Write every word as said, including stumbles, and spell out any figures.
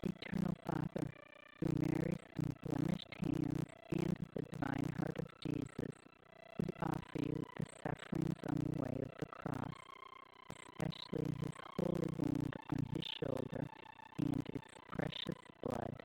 Eternal Father, through Mary's unblemished hands and the divine heart of Jesus, we offer you the sufferings on the way of the cross, especially his holy